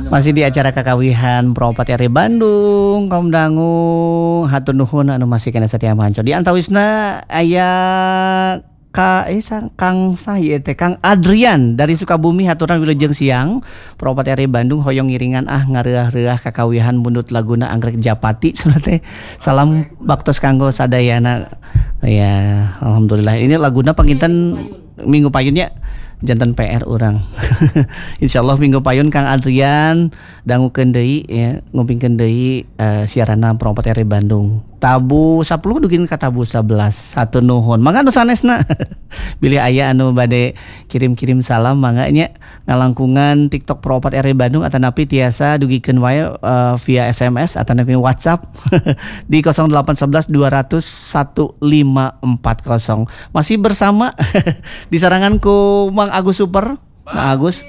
Masih di acara kakawihan Propati Area Bandung, kaum dangu hatur nuhun anu masih kena setia manco. Di antawisna aya Kang Adrian dari Sukabumi haturan wilujeng siang. Propati Area Bandung hoyong ngiringan ngareah-reah kakawihan bundut laguna anggrek Japati cenah teh. Salam baktos kanggo sadayana. Ya, alhamdulillah. Ini laguna panginten Minggu Payunnya jantan PR orang. Insyaallah Minggu Payun Kang Adrian dangukeun deui ya, ngupingkeun deui siarana Propati Area Bandung. Tabu 10 dugin ka tabu 11. Hatur nuhun. Mangga nu sanesna. Bilih aya anu bade kirim-kirim salam mangga nya ngalangkungan TikTok Propati Area Bandung atanapi tiasa dugikeun wae via SMS atanapi WhatsApp di 0811 200 1540. Masih bersama disarangan ku Mang Agus Super. Mang Agus.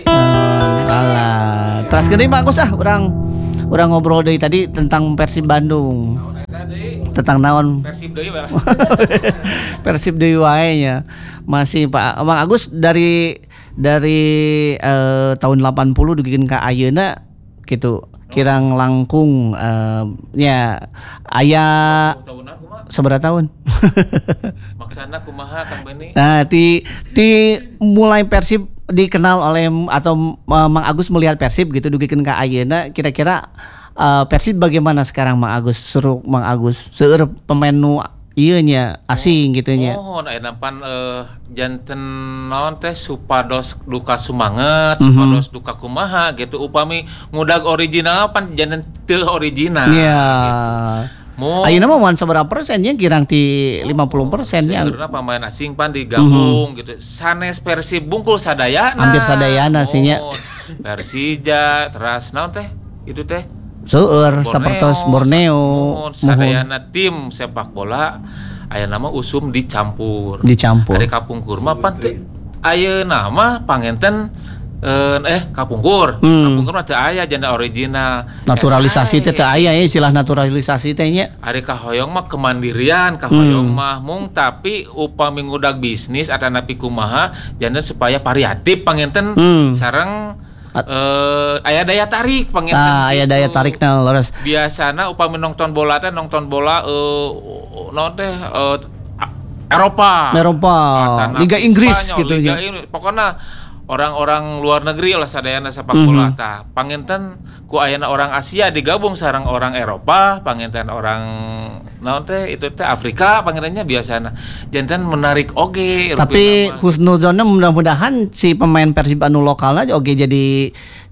Alah. Teras gede Mang Agus urang ngobrol deui tadi tentang Persib Bandung. Tentang naon Persib deui bae. Persib deui wae nya. Masih Pak Mang Agus dari tahun 80 dugikeun ka ayeuna kitu. Kirang langkung nya aya seberapa tahun? Maksana kumaha Kang Beni? Nah, ti mulai Persib dikenal oleh atau Mang Agus melihat Persib gitu dugikeun ka ayeuna kira-kira Persib bagaimana sekarang Mang Agus? Suruh Mang Agus seueur pemain nu ieu nya asing gitu nya. Oh, aya pan janten naon teh supados duka sumanget, supados duka kumaha gitu upami ngudag original pan janten teu original. Iya. Gitu. Ayeuna mah moal sabaraha persennya kirang ti 50% nya. Sebenarnya pemain asing pan digabung gitu. Sanes Persib bungkul sadayana. Hampir sadayana sih nya. Persija teras naon teh? Itu teh seueur sapertos Borneo. Sadayana tim sepak bola aya nama usum dicampur. Ari kapungkur mah pan teh ayeuna mah pangenten kapungkur. Kapungkur mah teu aya janda original. Naturalisasi teh teu aya istilah naturalisasi teh nya. Ari kahoyong mah kemandirian, kahoyong mah mung tapi upami ngudag bisnis atanapi kumaha janda supaya variatif pangenten sareng aya daya tarik pangenten. Aya daya tarikna leres. Biasana upami nonton bola naon teh Eropa. Liga Inggris Spanyol, gitu nya. Pokoknya orang-orang luar negeri lah sadayana sepak bola tah. Pangenten ku ayana orang Asia digabung sareng orang Eropa, pangenten orang naon teh itu teh Afrika pangentennya biasana. Janten menarik oge. Tapi husnuzonna mudah-mudahan si pemain Persib anu lokalna oge jadi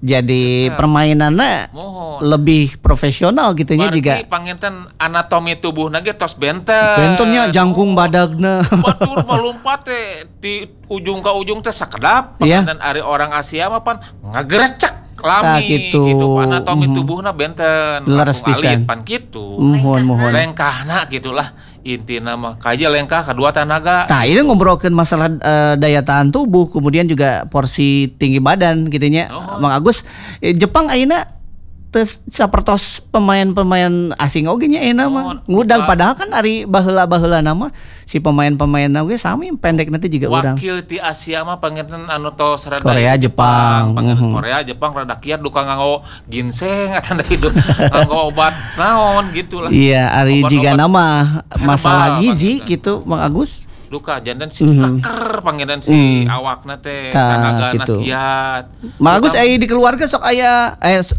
permainannya lebih profesional gitu nya juga. Pangenten anatomi tubuhna ge tos benten. Bentennya jangkung badagna. Batur melompat teh di ujung ka ujung teh sakedap. Panganten ari orang Asia mah pan ngagerecek lami gitu. Anatomi tubuhna benten. Leres pisan pan kitu. Mohon. Lengkahna gitulah. Intina mah kaja lengkah kedua tanaga. Nah, ini ngobrolkeun masalah daya tahan tubuh, kemudian juga porsi tinggi badan gitu nya. Mang Agus, Jepang ayeuna teu sapertos pemain-pemain asing oge nya ayeuna mah. Ngudag padahal kan ari baheula-baheula nama si pemain-pemainna oge sami pendek nanti juga urang. Wakil ti Asia mah pangenten anu tos rada Korea, Jepang. Korea, Jepang rada kiat duka nganggo ginseng atan kitu. Nganggo obat naon gitulah. Iya, ari jiga nama masalah gizi gitu Mang Agus. Duka jantan si keker panggilan si awakna teh tanagana kiat. Mang Agus di keluarga sok aya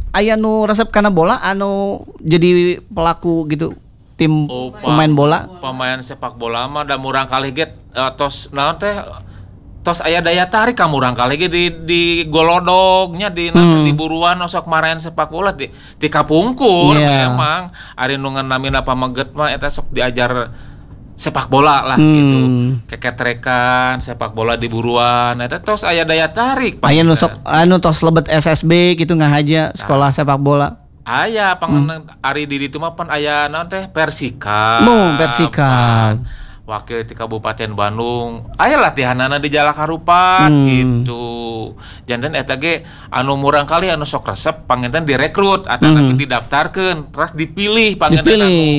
nu resep kana bola anu jadi pelaku gitu. Tim pemain bola, pemain sepak bola mah da murang kali get tos naon teh tos aya daya tarik ka murang kali ge di golodognya di buruan sok marahan sepak bola di kapungkur memang ari nu ngeunamina pamaget mah eta sok diajar sepak bola lah gitu. Keketrekan sepak bola di buruan eta tos aya daya tarik. Aya nu sok anu tos lebet SSB gitu ngahaja sekolah sepak bola. Aya ari di ditu mah pan aya naon teh Persika. Persika. Wakil di Kabupaten Bandung. Aya latihanana di Jalak Harupat gitu. Janten eta ge anu murang kali anu sok resep pangenten direkrut ataupun didaftarkeun terus dipilih pangenten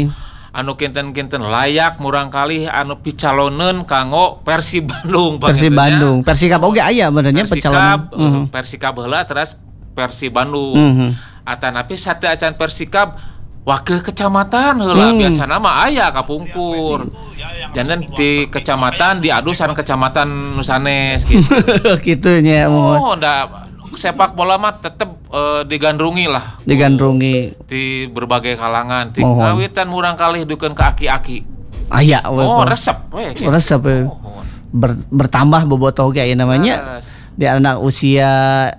anu kinten-kinten layak murang kali anu picaloneun kanggo Persib Bandung. Persikap oge aya benernya picaloneun. Persikap heula terus Persib Bandung. Atanapi sate acan Persikab wakil kecamatan heula biasana mah aya kapungkur. Jangan di kecamatan diadu sareng kecamatan Nusanes gitu. Kitunya Oh, sepak bola mah tetep digandrungi lah. digandrungi Di berbagai kalangan. Ti ngawitan murang kalih dukeun ka aki-aki. aya Resep we gitu. resep bertambah bobotoh ge aya namanya di anak usia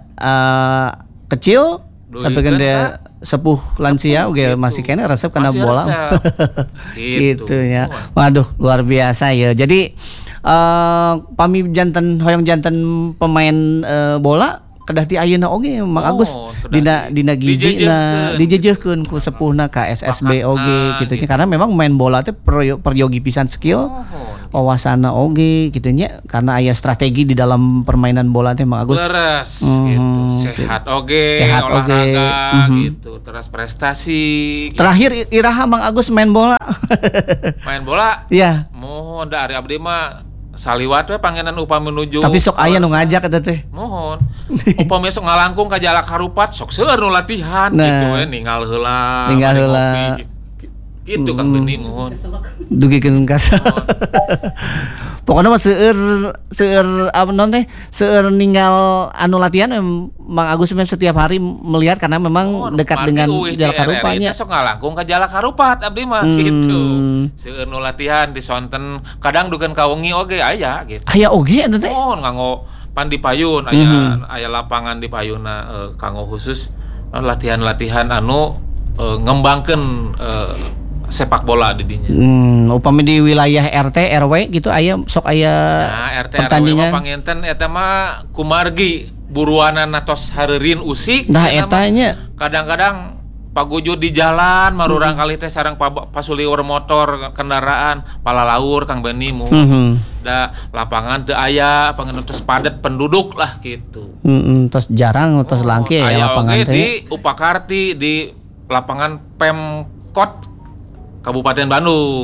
kecil sampai kan dia sepuh lansia oke masih kena resep kena Masih bola resep. gitu ya. Waduh luar biasa ya. Jadi pami janten hoyong janten pemain bola kedah ti ayeuna oge Mang Agus dina gizina dijejehkeun ku sepuhna ka SSB oge kitu nya karena memang main bola teh peryogi pisan skill wawasana oge kitu nya karena aya strategi di dalam permainan bola teh Mang Agus. Leres gitu. Sehat oge, olahraga gitu. Terus prestasi. Terakhir iraha Mang Agus main bola. Main bola? Iya. Mohon da ari abdi mah saliwat we pangenan upami menuju. Tapi sok aya nu ngajak eta teh. Mohon. Upami sok ngalangkung ka jalak harupat sok seueur nu latihan gitu we ninggal heula. Gitu Kang Beni mohon. Dugikeun kasar. Pokoknya mah seueur apa non teh seueur ninggal anu latihan Mang Agus setiap hari melihat karena memang dekat dengan jalak harupanya. Sok ngalangkung ka jalak harupat abdi mah gitu. Seueur nu latihan disonten kadang dukeun ka wengi oge aya gitu. Aya oge eta teh. Oh nganggo pan di payun aya lapangan di payunna kanggo khusus latihan-latihan anu ngembangkeun sepak bola di dinya. Upami di wilayah RT RW gitu aya sok aya RT pertandingan. RW panginten eta mah kumargi buruanan tos hareureun usik. Nah eta nya kadang-kadang pagujud di jalan marurang kali teh sareng pasuliweur motor kendaraan palalaur Kang Beni da lapangan teu aya pangeun tos padet penduduk lah gitu. Tos jarang tos langke ya lapangan teh. Di Upakarti di lapangan Pemkot Kabupaten Bandung.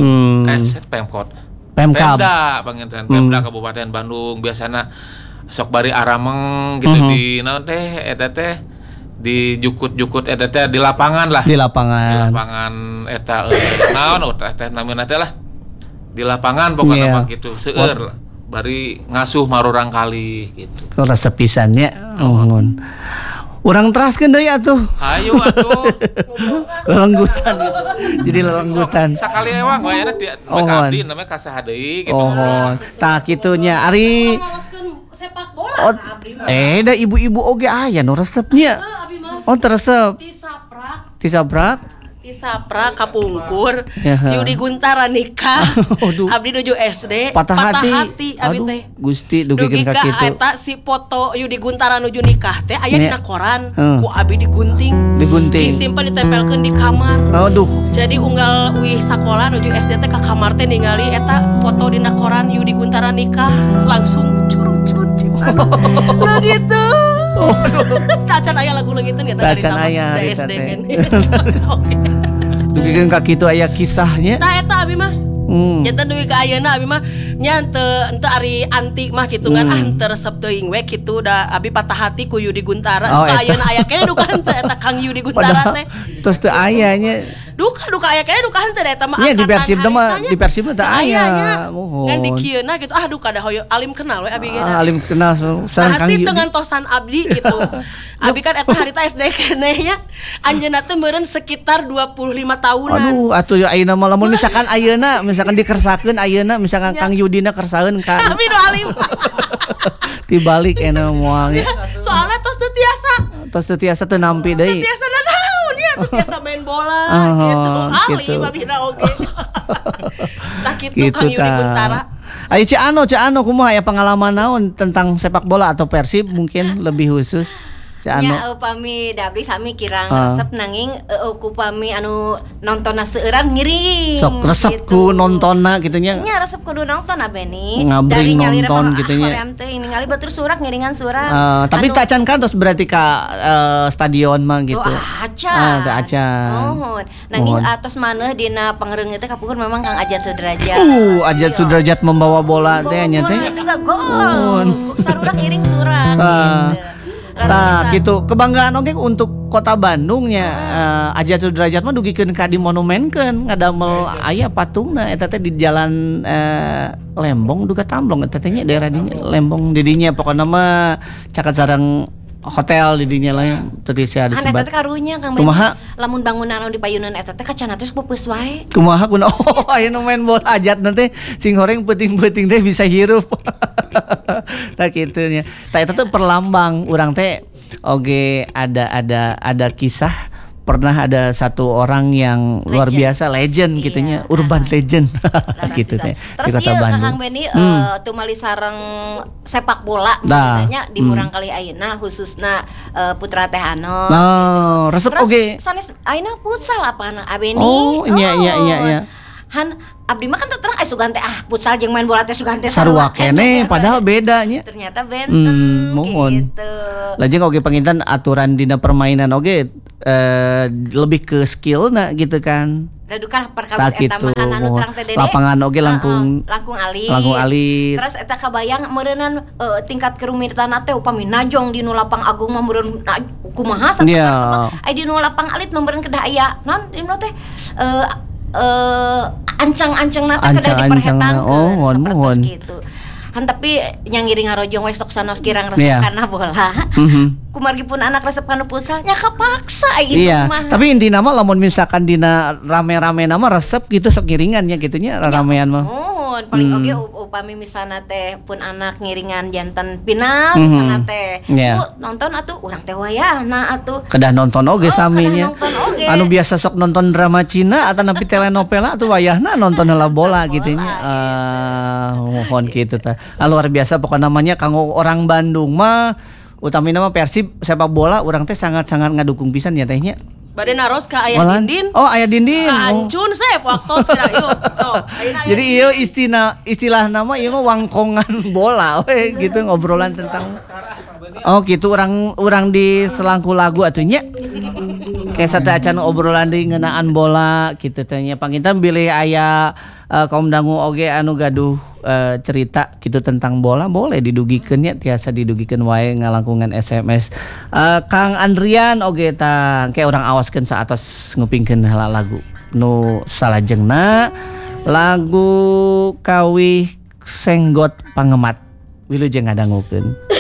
Pemda panginten Pemda Kabupaten Bandung biasana sok bari arameng gitu di naon teh eta teh di jukut-jukut eta teh di lapangan lah. Di lapangan eta naon teh namina teh lah. Di lapangan pokoknya mah gitu seueur bari ngasuh marurang kali gitu. Resep pisannya mohon. Urang teraskeun deui atuh. Ayo atuh. Lelenggutan gitu. Jadi lelenggutan. Sakali ewang we enak abdi namanya kasaha deui gitu. Tah kitunya ari sepak bola abdi mah. Da ibu-ibu oge aya nu resepnya. Abi mah. Oh teresep. Tisaprak kapungkur. Yudi Guntara nikah. Abdi nuju SD. Patah hati abi teh. Gusti dugikeun ka kitu. Eta si foto Yudi Guntara nuju nikah teh aya dina koran. Ku abi digunting. Disimpen ditempelkeun di kamar. Aduh. Jadi unggal wih sakola nuju SD teh ka kamar teh ningali eta foto dina koran Yudi Guntara nikah langsung curucut ciptaan. Begitu. Tacan aya lagu leungiteun eta dari taman SD kan. Oke. Dugikeun ka kitu aya kisahnya. Tah eta abi mah. Janten duwi ka ayeuna abi mah nya henteu ari anti mah kitu kan henteu resep teuing we kitu da abi patah hati ku Yudi Guntara. Ka ayeuna aya keneh duka henteu eta Kang Yudi Guntara teh. Terus teu aya nya. Duka aya keneh duka henteu eta mah. Nya di Persib teh aya. Mohon. Ngan dikieuna gitu duka da hoyo alim kenal we abi ge. Alim kenal sareng Kang Yudi. Dengan tosan abdi gitu. Abi kan eta harita SD keneh nya. Anjeunna teh meureun sekitar 25 tahunan. Aduh atuh ayeuna mah lamun misalkan ayeuna misalkan dikersakeun ayeuna misalkan Kang Yudina kersaeun kan. Abi nu alim. Tibalik euna moalnya. Soalnya tos teu tiasa teu nampi deui. Teu tiasa nanaon ya, teu tiasa main bola gitu. Alim abina oge. Tah kitu Kang Yudi Guntara. Ayo Ciano kumaha aya pengalaman naon tentang sepak bola atau Persib mungkin lebih khusus? Nya upami dabli sami kirang resep nanging upami anu nontonna seueuran ngiring. Sok resep ku nontonna kitu nya. Nya resep kudu nonton Beni. Ngabring nonton kitu nya. Hoream teh ningali batur surak ngiringan surak. Tapi tacan kan terus berarti ka stadion mah gitu. Acan. Teu acan. Mohon. Nanging atos maneh dina pangreueng teh kapungkur memang Kang Ajat Sudrajat. Ajat Sudrajat membawa bola teh nya teh. Juga gol. Sarurak ngiring surak gitu. Nah, gitu. Kebanggaan oge untuk Kota Bandungnya. Ajatul Derajat mah dugikeun ka di monumenkeun ngadamel aya patungna eta teh di jalan Lembong duga Tamblong eta teh nya daerah dinya Lembong didinya pokona mah caket sareng hotel didinya lah teu ada Eta sebat. teh karunya Kang Kumaha? lamun bangunan anu di payunan eta teh kacana teh pupeus wae. Kumaha kuna aya nu main bola ajat nanti sing horeng peuting-peuting teh bisa hirup. Tah kitu nya. Tah eta teh perlambang urang teh oge ada kisah pernah ada satu orang yang luar biasa legend gitunya urban legend gitu teh di Terus Kota ieu Bandung. Kakang Beni tumali sareng sepak bola Nah. maksudnya di Murangkalih ayeuna khususna Putra Teh Anos. Oh, resep Terus oge. sanes ayeuna futsal apana Abeni. Oh, iya. Han abdi mah kan teu terang sugan teh futsal jeung main bola teh sugan teh Sarua kene padahal bedanya. ternyata benten mohon. gitu. Lajeng oge panginten aturan dina permainan oge lebih ke skillna gitu kan. Dadukan Tah perkawis eta kitu, mah anu terang teh Dede. lapangan oge langkung langkung alit. alit. Terus eta kabayang meureunnan tingkat kerumitan teh upami najong di nu lapang agung mah meureun kumaha satak Iya. ai di nu lapang alit mah meureun kedah aya non di nu teh ancang-ancang nate kedah Ancang-ancangna. diperhetangkeun Mohon. gitu. Han tapi yang ngiring ngarojong wes sok sanos kirang resep Iya. karena bola. Kumargi pun anak resep kanu pusal nya kapaksa Iya, mah. tapi intina mah lamun misalkan dina rame-rame nama resep gitu sok ngiringan ya gitunya ramean mah. Mohon paling oge upami misalna teh pun anak ngiringan jantan final misalna teh. Iya. Nonton atuh urang teh wayahna atuh. Kedah nonton oge saminya. kedah nonton oge. Anu biasa sok nonton drama Cina atau napi telenovela atuh wayahna nonton heula bola gitunya. Mohon gitu tah. Luar biasa pokoknya namanya kanggo orang Bandung mah utamina mah Persib sepak bola urang teh sangat-sangat ngadukung pisan ya tehnya. Bade naros ka aya Walan. dindin. Oh, aya dindin. Oh. Kancun sep waktu sira yuk. So, ayeuna aya Jadi iya istilah nama iya mah wangkongan bola we gitu ngobrolan tentang. Oh gitu orang di selangku lagu atunya. Kayak sate acan obrolan di ngeunaan bola gitu teh nya panginten bilih aya kaum dangu oge anu gaduh cerita gitu tentang bola boleh didugikeun nya tiasa didugikeun wae ngalangkungan SMS. Kang Andrian oge tah kayak orang awaskeun saatos ngupingkeun heula lagu nu salajengna lagu Kawih Senggot Pangemat wilujeng ngadangukeun.